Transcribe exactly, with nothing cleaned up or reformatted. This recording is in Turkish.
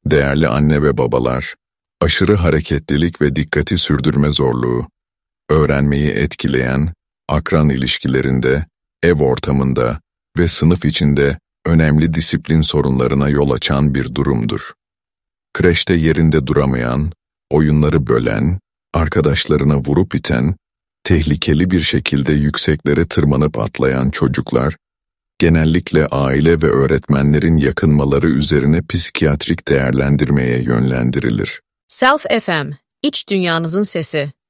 Değerli anne ve babalar, aşırı hareketlilik ve dikkati sürdürme zorluğu, öğrenmeyi etkileyen, akran ilişkilerinde, ev ortamında ve sınıf içinde önemli disiplin sorunlarına yol açan bir durumdur. Kreşte yerinde duramayan, oyunları bölen, arkadaşlarına vurup iten, tehlikeli bir şekilde yükseklere tırmanıp atlayan çocuklar, genellikle aile ve öğretmenlerin yakınmaları üzerine psikiyatrik değerlendirmeye yönlendirilir. Self F M, iç dünyanızın sesi.